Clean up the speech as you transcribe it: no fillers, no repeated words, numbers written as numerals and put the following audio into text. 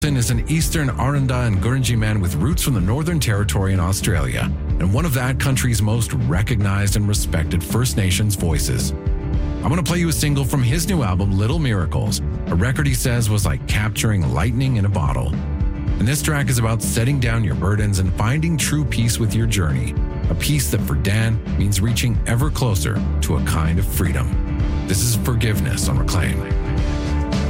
is an Eastern Aranda and Gurindji man with roots from the Northern Territory in Australia, and one of that country's most recognized and respected First Nations voices. I'm going to play you a single from his new album, Little Miracles, a record he says was like capturing lightning in a bottle. And this track is about setting down your burdens and finding true peace with your journey, a peace that for Dan means reaching ever closer to a kind of freedom. This is Forgiveness on Reclaim.